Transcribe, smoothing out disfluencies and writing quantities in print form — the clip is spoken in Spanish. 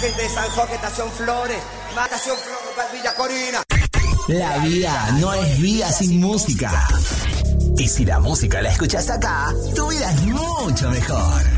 gente de San Jorge, Estación Flores, Estación Flores, Villa Corina. La vida no es vida sin música. Y si la música la escuchas acá, tu vida es mucho mejor.